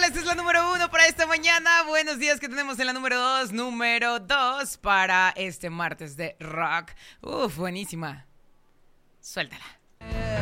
¿Cuál es la número 1 para esta mañana? Buenos días, que tenemos en la número 2. Número 2 para este martes de rock. Uf, buenísima. Suéltala.